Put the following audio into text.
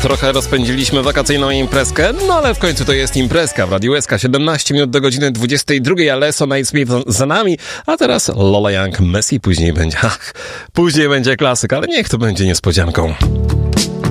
Trochę rozpędziliśmy wakacyjną imprezkę, no ale w końcu to jest imprezka w Radiu SK. 17 minut do godziny 22, Alesso Night Smith za nami, a teraz Lola Young, Messi, później będzie klasyk, ale niech to będzie niespodzianką.